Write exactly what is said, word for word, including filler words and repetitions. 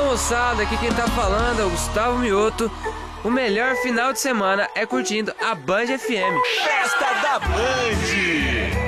moçada, aqui quem tá falando é o Gustavo Mioto. O melhor final de semana é curtindo a Band F M. Festa da Band!